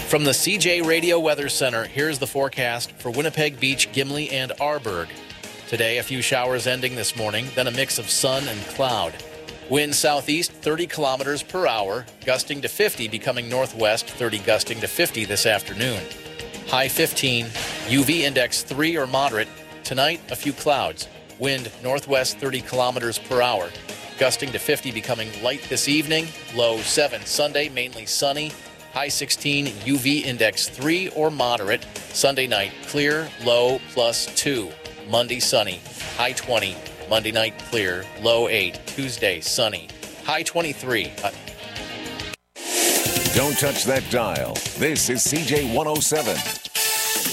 From the CJ Radio Weather Center, here's the forecast for Winnipeg Beach, Gimli, and Arborg. Today, a few showers ending this morning, then a mix of sun and cloud. Wind southeast 30 kilometers per hour, gusting to 50, becoming northwest 30, gusting to 50 this afternoon. High 15, UV index 3 or moderate. Tonight, a few clouds. Wind northwest 30 kilometers per hour, gusting to 50, becoming light this evening. Low 7. Sunday, mainly sunny. High 16, UV index 3 or moderate. Sunday night, clear, low +2. Monday, sunny. High 20. Monday night, clear, low 8. Tuesday, sunny. High 23. Don't touch that dial. This is CJ 107.